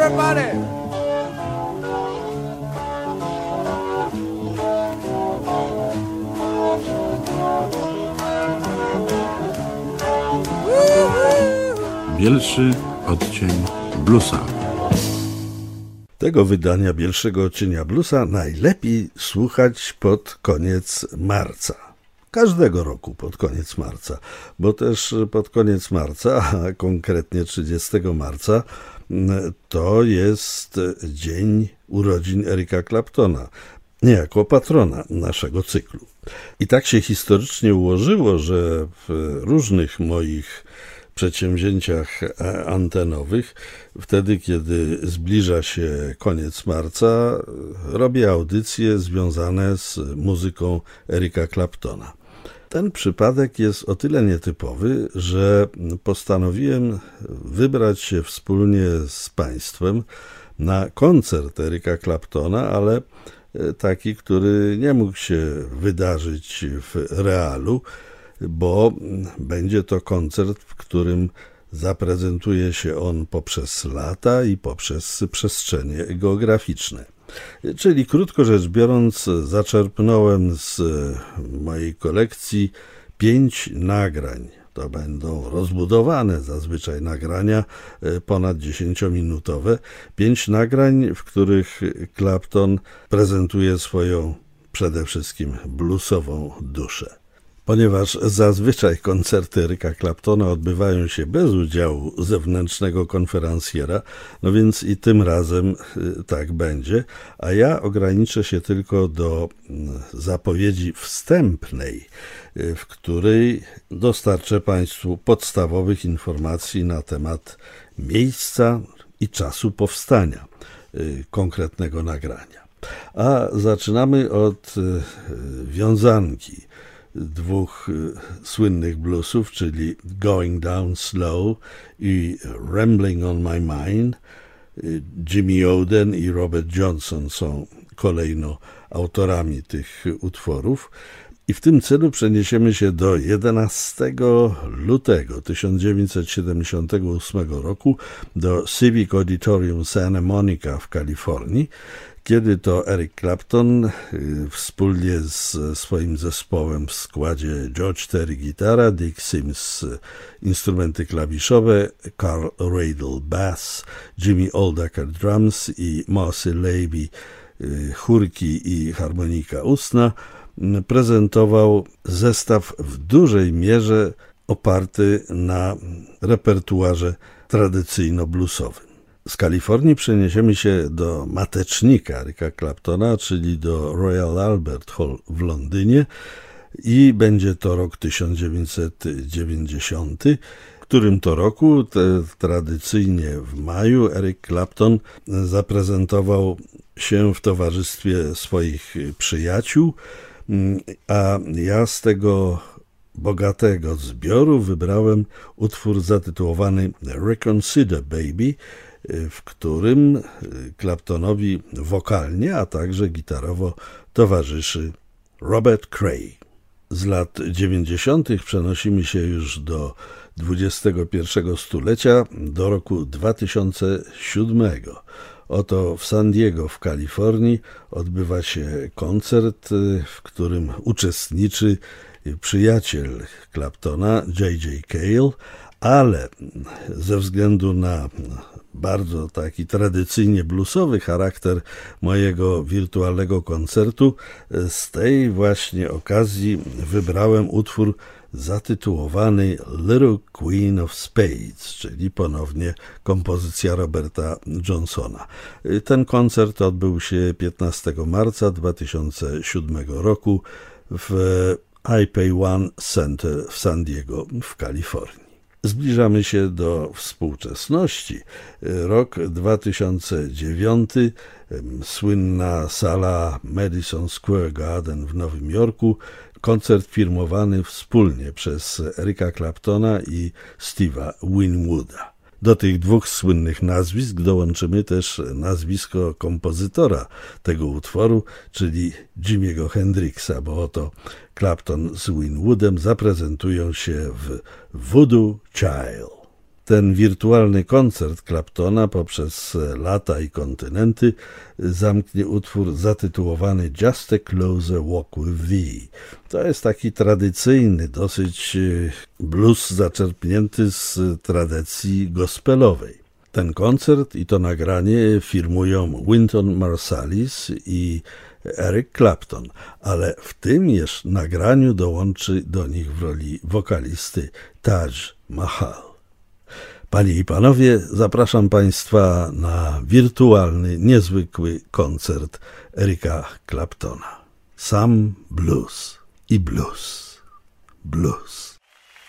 everybody. Bielszy odcień bluesa. Tego wydania Bielszego odcienia bluesa najlepiej słuchać pod koniec marca. Każdego roku pod koniec marca, bo też pod koniec marca, a konkretnie 30 marca, to jest dzień urodzin Erica Claptona, niejako patrona naszego cyklu. I tak się historycznie ułożyło, że w różnych moich przedsięwzięciach antenowych, wtedy kiedy zbliża się koniec marca, robię audycje związane z muzyką Erica Claptona. Ten przypadek jest o tyle nietypowy, że postanowiłem wybrać się wspólnie z Państwem na koncert Erica Claptona, ale taki, który nie mógł się wydarzyć w realu, bo będzie to koncert, w którym zaprezentuje się on poprzez lata i poprzez przestrzenie geograficzne. Czyli krótko rzecz biorąc, zaczerpnąłem z mojej kolekcji 5 nagrań. To będą rozbudowane zazwyczaj nagrania ponad 10-minutowe. 5 nagrań, w których Clapton prezentuje swoją przede wszystkim bluesową duszę. Ponieważ zazwyczaj koncerty Erica Claptona odbywają się bez udziału zewnętrznego konferencjera, no więc i tym razem tak będzie, a ja ograniczę się tylko do zapowiedzi wstępnej, w której dostarczę Państwu podstawowych informacji na temat miejsca i czasu powstania konkretnego nagrania. A zaczynamy od wiązanki dwóch słynnych bluesów, czyli Going Down Slow i Rambling on My Mind. Jimmy Oden i Robert Johnson są kolejno autorami tych utworów. I w tym celu przeniesiemy się do 11 lutego 1978 roku do Civic Auditorium Santa Monica w Kalifornii, kiedy to Eric Clapton wspólnie z swoim zespołem w składzie George Terry gitara, Dick Sims instrumenty klawiszowe, Carl Radle bass, Jimmy Oldaker drums i Mossy Levy chórki i harmonika ustna, prezentował zestaw w dużej mierze oparty na repertuarze tradycyjno-bluesowym. Z Kalifornii przeniesiemy się do matecznika Erica Claptona, czyli do Royal Albert Hall w Londynie i będzie to rok 1990, w którym to roku tradycyjnie w maju Eric Clapton zaprezentował się w towarzystwie swoich przyjaciół, a ja z tego bogatego zbioru wybrałem utwór zatytułowany Reconsider Baby, w którym Claptonowi wokalnie, a także gitarowo towarzyszy Robert Cray. Z lat 90. przenosimy się już do XXI stulecia, do roku 2007. Oto w San Diego w Kalifornii odbywa się koncert, w którym uczestniczy przyjaciel Claptona, J.J. Cale, ale ze względu na bardzo taki tradycyjnie bluesowy charakter mojego wirtualnego koncertu, z tej właśnie okazji wybrałem utwór zatytułowany Little Queen of Spades, czyli ponownie kompozycja Roberta Johnsona. Ten koncert odbył się 15 marca 2007 roku w iPay One Center w San Diego w Kalifornii. Zbliżamy się do współczesności. Rok 2009, słynna sala Madison Square Garden w Nowym Jorku, koncert firmowany wspólnie przez Erica Claptona i Steve'a Winwooda. Do tych dwóch słynnych nazwisk dołączymy też nazwisko kompozytora tego utworu, czyli Jimmy'ego Hendrixa, bo oto Clapton z Winwoodem zaprezentują się w Voodoo Child. Ten wirtualny koncert Claptona poprzez lata i kontynenty zamknie utwór zatytułowany Just a Closer Walk with Thee. To jest taki tradycyjny, dosyć blues zaczerpnięty z tradycji gospelowej. Ten koncert i to nagranie firmują Wynton Marsalis i Eric Clapton, ale w tym nagraniu dołączy do nich w roli wokalisty Taj Mahal. Panie i panowie, zapraszam Państwa na wirtualny, niezwykły koncert Erika Claptona. Sam blues i blues. Blues.